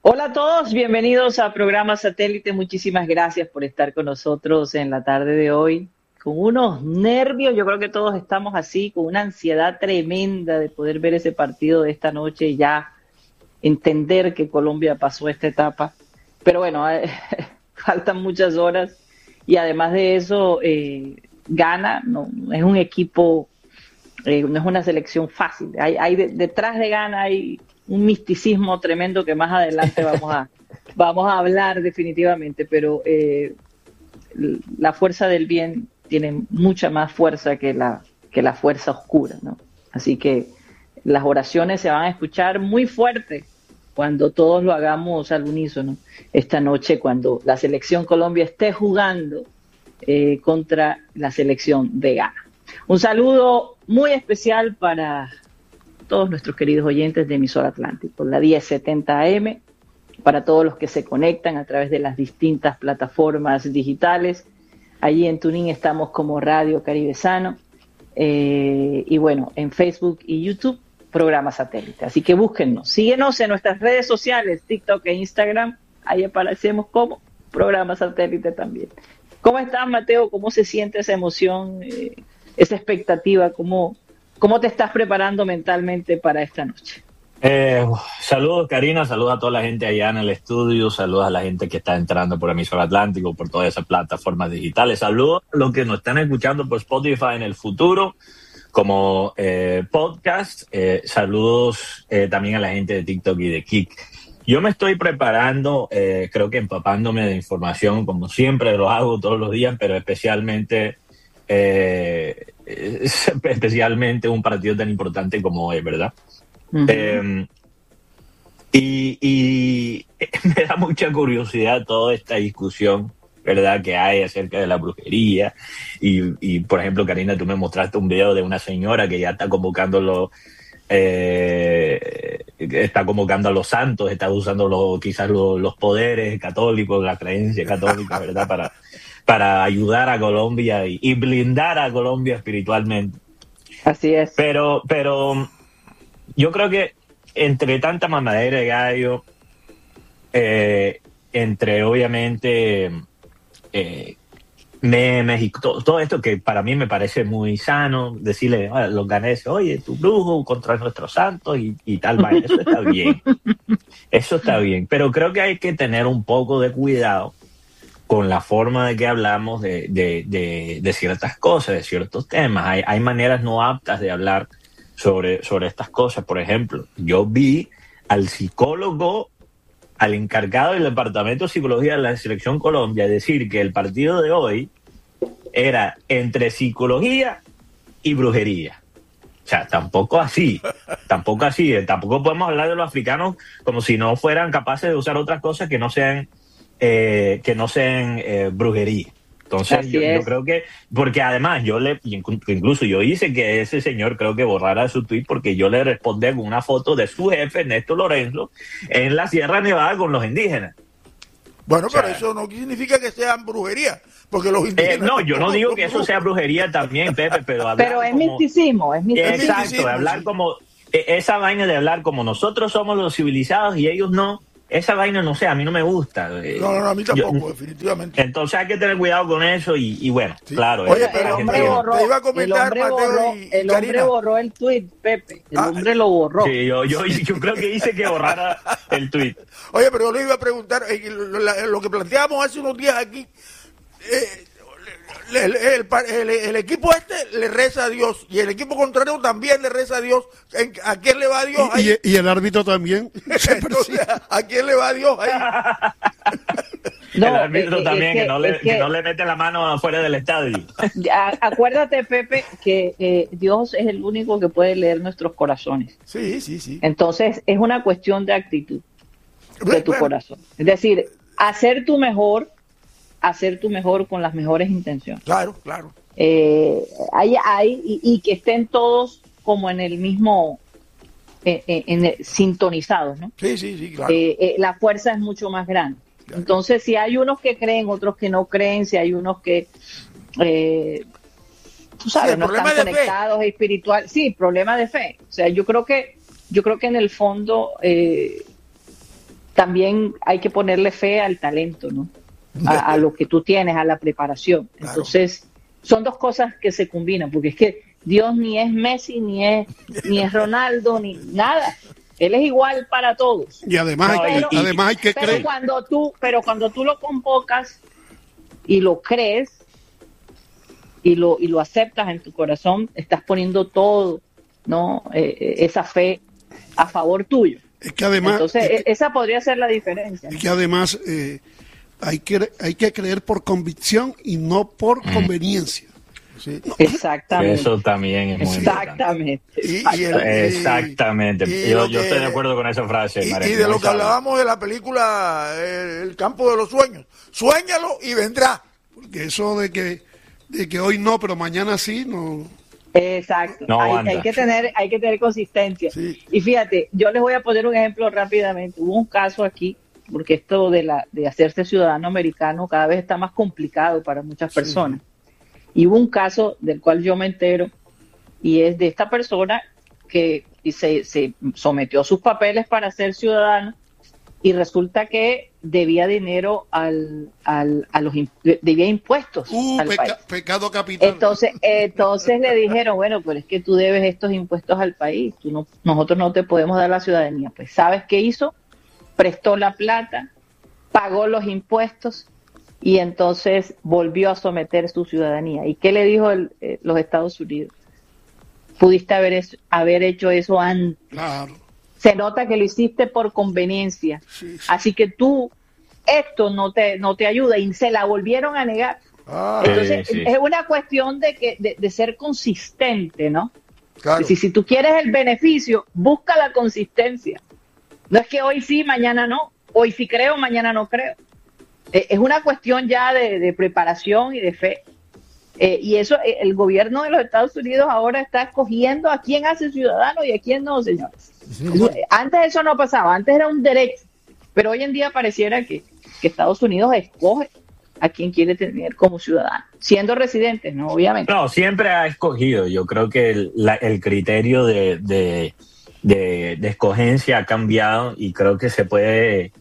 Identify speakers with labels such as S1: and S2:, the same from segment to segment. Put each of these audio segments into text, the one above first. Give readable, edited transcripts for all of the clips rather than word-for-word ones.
S1: Hola a todos, bienvenidos a Programa Satélite. Muchísimas gracias por estar con nosotros en la tarde de hoy. Con unos nervios, yo creo que todos estamos así, con una ansiedad tremenda de poder ver ese partido de esta noche y ya entender que Colombia pasó esta etapa. Pero bueno, faltan muchas horas y además de eso, Ghana no es un equipo, no es una selección fácil. Detrás de Ghana hay un misticismo tremendo que más adelante vamos a hablar definitivamente, pero la fuerza del bien tiene mucha más fuerza que la fuerza oscura, ¿no? Así que las oraciones se van a escuchar muy fuerte cuando todos lo hagamos al unísono esta noche, cuando la selección Colombia esté jugando contra la selección de Ghana. Un saludo muy especial para todos nuestros queridos oyentes de Emisora Atlántico, la 1070 AM, para todos los que se conectan a través de las distintas plataformas digitales. Allí en TuneIn estamos como Radio Caribesano, y bueno, en Facebook y YouTube, Programa Satélite. Así que búsquennos, síguenos en nuestras redes sociales, TikTok e Instagram, ahí aparecemos como Programa Satélite también. ¿Cómo estás, Mateo? ¿Cómo se siente esa emoción, esa expectativa? ¿Cómo te estás preparando mentalmente para esta noche?
S2: Saludos, Karina, saludos a toda la gente allá en el estudio, saludos a la gente que está entrando por Emisora Atlántico, por todas esas plataformas digitales, saludos a los que nos están escuchando por Spotify en el futuro como podcast, saludos también a la gente de TikTok y de Kik. Yo me estoy preparando, creo que empapándome de información, como siempre lo hago todos los días, pero especialmente un partido tan importante como hoy, ¿verdad? Uh-huh. Y me da mucha curiosidad toda esta discusión, ¿verdad?, que hay acerca de la brujería. Y por ejemplo, Karina, tú me mostraste un video de una señora que ya está convocando a los santos, está usando quizás los poderes católicos, la creencia católica, ¿verdad?, para ayudar a Colombia y blindar a Colombia espiritualmente.
S1: Así es.
S2: Pero yo creo que entre tanta mamadera de gallo, entre obviamente memes y todo esto que para mí me parece muy sano, decirle a los ganeses, oye, tu brujo contra nuestros santos y tal vaina, eso está bien. Eso está bien, pero creo que hay que tener un poco de cuidado con la forma de que hablamos de ciertas cosas, de ciertos temas. Hay maneras no aptas de hablar sobre estas cosas. Por ejemplo, yo vi al psicólogo, al encargado del departamento de psicología de la Selección Colombia, decir que el partido de hoy era entre psicología y brujería. O sea, tampoco así. Tampoco podemos hablar de los africanos como si no fueran capaces de usar otras cosas que no sean brujería. Entonces yo creo que, porque además incluso yo hice que ese señor creo que borrara su tweet porque yo le respondí con una foto de su jefe, Ernesto Lorenzo, en la Sierra Nevada con los indígenas.
S3: Bueno, o sea, pero eso no significa que sean brujería, porque los indígenas...
S2: no, yo no digo que eso sea brujería también, Pepe, pero
S1: es misticismo, es misticismo.
S2: Exacto, de hablar como... Esa vaina de hablar como nosotros somos los civilizados y ellos no, esa vaina no sé, a mí no me gusta.
S3: No, a mí tampoco, definitivamente.
S2: Entonces hay que tener cuidado con eso y bueno, sí. Claro.
S3: Oye, pero el
S1: hombre borró el tweet, Pepe. El hombre lo borró.
S2: Sí, yo creo que hice que borrara el tweet.
S3: Oye, pero yo le iba a preguntar, lo que planteábamos hace unos días aquí, el equipo le reza a Dios y el equipo contrario también le reza a Dios. ¿A quién le va a Dios ahí?
S4: Y el árbitro también.
S3: Entonces, ¿a quién le va a Dios ahí?
S2: No, el árbitro también, que no le mete la mano afuera del estadio.
S1: Acuérdate, Pepe, que Dios es el único que puede leer nuestros corazones.
S3: Sí.
S1: Entonces, es una cuestión de actitud de tu corazón. Es decir, hacer tu mejor con las mejores intenciones.
S3: Claro.
S1: Y que estén todos como en el mismo, sintonizados, ¿no?
S3: Sí, claro.
S1: La fuerza es mucho más grande. Claro. Entonces, si hay unos que creen, otros que no creen, si hay unos que, tú sabes, no están conectados espiritual. Sí, problema de fe. O sea, yo creo que en el fondo también hay que ponerle fe al talento, ¿no? A lo que tú tienes, a la preparación.
S3: Claro.
S1: Entonces, son dos cosas que se combinan, porque es que Dios ni es Messi, ni es Ronaldo, ni nada. Él es igual para todos.
S4: Y además, además hay que creer.
S1: Pero cuando tú lo convocas y lo crees y lo aceptas en tu corazón, estás poniendo todo, ¿no? Esa fe a favor tuyo.
S4: Es que además,
S1: entonces, esa podría ser la diferencia, ¿no?
S4: Es que además hay que creer por convicción y no por conveniencia.
S3: Sí.
S1: Exactamente.
S2: Eso también es muy
S1: Exactamente.
S2: Exactamente. Yo estoy de acuerdo con esa frase.
S3: Y de lo que hablábamos de la película El campo de los sueños. Suéñalo y vendrá.
S4: Porque eso de que hoy no, pero mañana sí, no.
S1: Exacto.
S2: No
S1: hay que tener consistencia.
S3: Sí.
S1: Y fíjate, yo les voy a poner un ejemplo rápidamente. Hubo un caso aquí, porque esto de hacerse ciudadano americano cada vez está más complicado para muchas personas. Y hubo un caso del cual yo me entero, y es de esta persona que se sometió a sus papeles para ser ciudadano, y resulta que debía dinero debía impuestos al país.
S4: Pecado capital.
S1: Entonces le dijeron, bueno, pero es que tú debes estos impuestos al país, nosotros no te podemos dar la ciudadanía. Pues ¿sabes qué hizo? Prestó la plata, pagó los impuestos y entonces volvió a someter su ciudadanía. ¿Y qué le dijo los Estados Unidos? Pudiste haber hecho eso antes.
S4: Claro.
S1: Se nota que lo hiciste por conveniencia.
S4: Sí.
S1: Así que esto no te ayuda, y se la volvieron a negar. Entonces,
S2: sí.
S1: es una cuestión de ser consistente, ¿no?
S3: Claro.
S1: Si tú quieres el beneficio, busca la consistencia. No es que hoy sí, mañana no. Hoy sí creo, mañana no creo. Es una cuestión ya de preparación y de fe. Y eso, el gobierno de los Estados Unidos ahora está escogiendo a quién hace ciudadano y a quién no, señores. Antes eso no pasaba, antes era un derecho. Pero hoy en día pareciera que Estados Unidos escoge a quién quiere tener como ciudadano, siendo residentes, ¿no? Obviamente.
S2: No, siempre ha escogido. Yo creo que el criterio de escogencia ha cambiado, y creo que se puede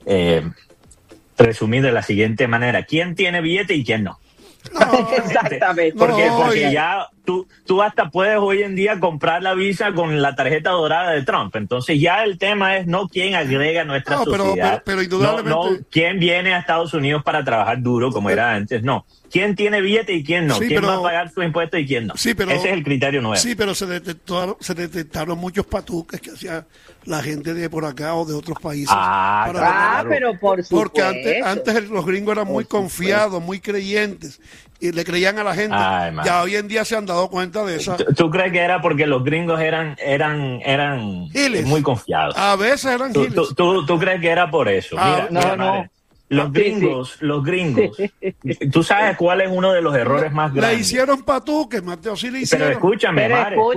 S2: resumir de la siguiente manera: ¿quién tiene billete y quién no?
S1: Exactamente.
S2: Porque ya tú hasta puedes hoy en día comprar la visa con la tarjeta dorada de Trump. Entonces ya el tema es no quién agrega a nuestra sociedad,
S4: pero indudablemente,
S2: no quién viene a Estados Unidos para trabajar duro como era antes, no. ¿Quién tiene billete y quién no? ¿Quién va a pagar sus impuestos y quién no?
S4: Sí, pero,
S2: ese es el criterio nuevo.
S4: Sí, pero se detectaron muchos patuques que hacía la gente de por acá o de otros países.
S2: Claro.
S1: Pero por supuesto.
S4: Porque antes los gringos eran muy confiados, muy creyentes, y le creían a la gente. Ya hoy en día se han dado cuenta de eso.
S2: ¿Tú crees que era porque los gringos eran muy confiados?
S4: A veces eran giles.
S2: ¿Tú crees que era por eso? Mira,
S1: no.
S2: Los gringos, ¿tú sabes cuál es uno de los errores más grandes?
S4: Le hicieron patuques, Mateo, sí le hicieron.
S2: Pero escúchame,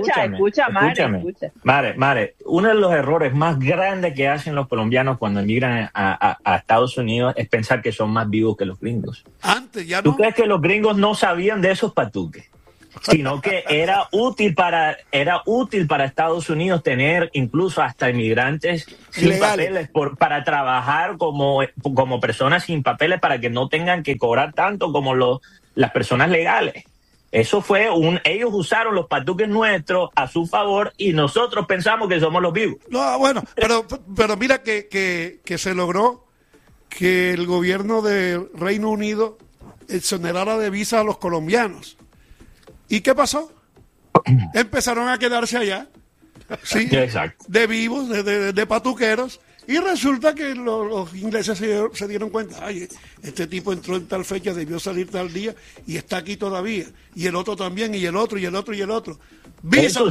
S1: escucha.
S2: Mare, uno de los errores más grandes que hacen los colombianos cuando emigran a Estados Unidos es pensar que son más vivos que los gringos.
S4: Antes ya no.
S2: ¿Tú crees que los gringos no sabían de esos patuques? Sino que era útil para Estados Unidos tener incluso hasta inmigrantes sin papeles para trabajar como personas sin papeles, para que no tengan que cobrar tanto como las personas legales. Eso fue ellos usaron los patuques nuestros a su favor y nosotros pensamos que somos los vivos.
S4: No, bueno, pero mira que se logró que el gobierno de Reino Unido exonerara de visa a los colombianos. ¿Y qué pasó? Empezaron a quedarse allá, ¿sí?
S2: Exacto.
S4: De vivos, de patuqueros, y resulta que los ingleses se dieron cuenta: ay, este tipo entró en tal fecha, debió salir tal día, y está aquí todavía, y el otro también, y el otro, y el otro, y el otro. Visa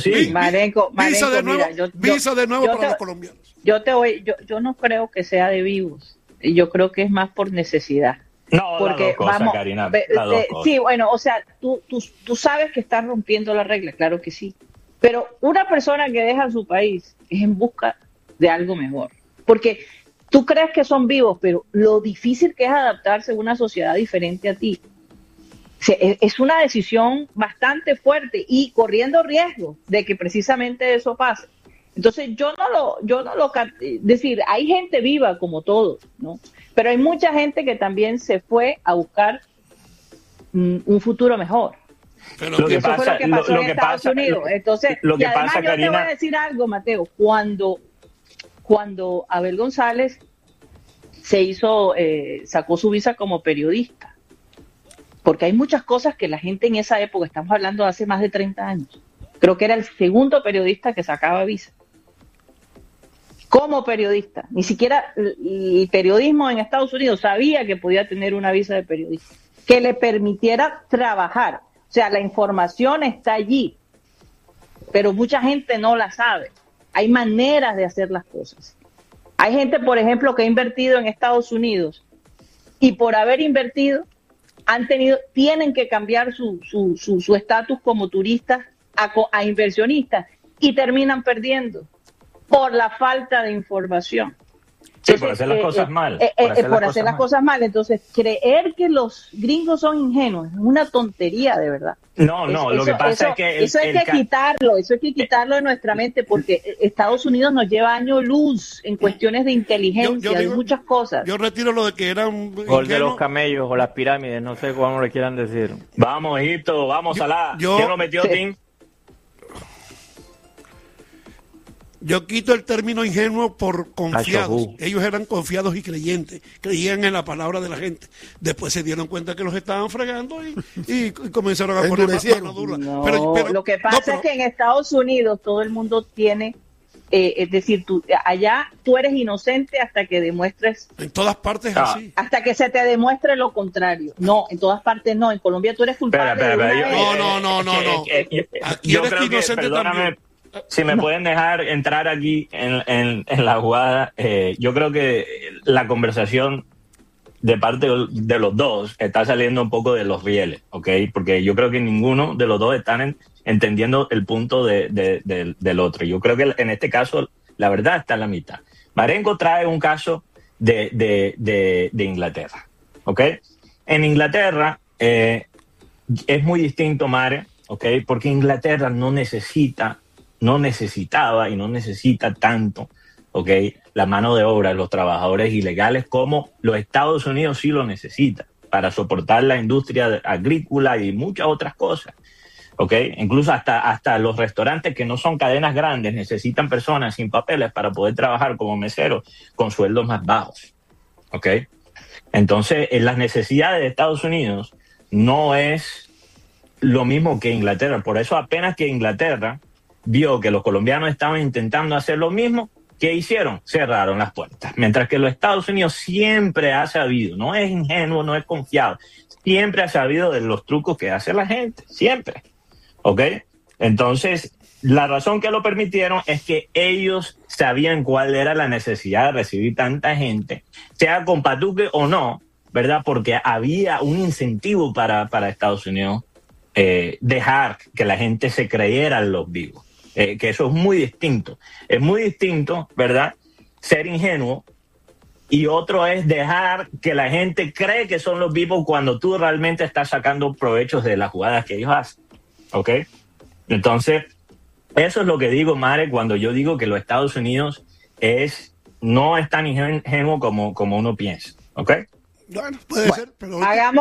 S4: de nuevo para los colombianos.
S1: Yo no creo que sea de vivos, yo creo que es más por necesidad.
S2: No,
S1: porque
S2: Karina,
S1: sí, bueno, o sea, tú sabes que estás rompiendo la regla, claro que sí, pero una persona que deja su país es en busca de algo mejor, porque tú crees que son vivos, pero lo difícil que es adaptarse a una sociedad diferente a ti, es una decisión bastante fuerte y corriendo riesgo de que precisamente eso pase. Entonces decir, hay gente viva como todos, ¿no? Pero hay mucha gente que también se fue a buscar un futuro mejor.
S4: Pero
S1: y eso fue lo que pasó en Estados Unidos. Entonces, y además yo te voy a decir algo, Mateo, cuando Abel González sacó su visa como periodista, porque hay muchas cosas que la gente en esa época, estamos hablando de hace más de 30 años, creo que era el segundo periodista que sacaba visa. Como periodista, ni siquiera el periodismo en Estados Unidos sabía que podía tener una visa de periodista, que le permitiera trabajar. O sea, la información está allí, pero mucha gente no la sabe. Hay maneras de hacer las cosas. Hay gente, por ejemplo, que ha invertido en Estados Unidos y por haber invertido tienen que cambiar su estatus como turistas a inversionistas y terminan perdiendo por la falta de información.
S2: Sí, por hacer las cosas mal.
S1: Por hacer las cosas mal. Entonces, creer que los gringos son ingenuos es una tontería, de verdad.
S2: No, lo que pasa es que...
S1: Eso hay que quitarlo de nuestra mente, porque Estados Unidos nos lleva años luz en cuestiones de inteligencia, de muchas cosas.
S4: Yo retiro lo de que eran...
S5: O el de los camellos, o las pirámides, no sé cómo le quieran decir.
S2: Vamos, Egipto, vamos, Salah. ¿Quién lo metió, Tim?
S4: Yo quito el término ingenuo por confiados. Ellos eran confiados y creyentes, creían en la palabra de la gente. Después se dieron cuenta que los estaban fregando y comenzaron a poner mano dura.
S1: Pero lo que pasa es que en Estados Unidos todo el mundo tiene, es decir, allá tú eres inocente hasta que demuestres.
S4: En todas partes así.
S1: Hasta que se te demuestre lo contrario. No, en todas partes no. En Colombia tú eres culpable.
S4: No. Aquí eres inocente también.
S2: Si me pueden dejar entrar aquí en la jugada, yo creo que la conversación de parte de los dos está saliendo un poco de los rieles, ¿ok? Porque yo creo que ninguno de los dos están entendiendo el punto del otro. Yo creo que en este caso la verdad está en la mitad. Marengo trae un caso de Inglaterra, ¿ok? En Inglaterra es muy distinto, Mare, ¿ok? Porque Inglaterra no necesitaba y no necesita tanto, ¿ok?, la mano de obra de los trabajadores ilegales como los Estados Unidos sí lo necesita para soportar la industria agrícola y muchas otras cosas, ¿ok? Incluso hasta los restaurantes que no son cadenas grandes necesitan personas sin papeles para poder trabajar como meseros con sueldos más bajos, ¿ok? Entonces, las necesidades de Estados Unidos no es lo mismo que Inglaterra. Por eso apenas que Inglaterra vio que los colombianos estaban intentando hacer lo mismo, ¿qué hicieron? Cerraron las puertas. Mientras que los Estados Unidos siempre ha sabido, no es ingenuo, no es confiado, siempre ha sabido de los trucos que hace la gente, siempre. ¿Ok? Entonces, la razón que lo permitieron es que ellos sabían cuál era la necesidad de recibir tanta gente, sea con patuque o no, ¿verdad? Porque había un incentivo para Estados Unidos dejar que la gente se creyera en los vivos. Que eso es muy distinto. Es muy distinto, ¿verdad?, ser ingenuo, y otro es dejar que la gente cree que son los vivos cuando tú realmente estás sacando provechos de las jugadas que ellos hacen. ¿Ok? Entonces, eso es lo que digo, Mare, cuando yo digo que los Estados Unidos no es tan ingenuo como uno piensa. ¿Ok?
S4: Bueno, puede ser, pero...
S1: Hagamos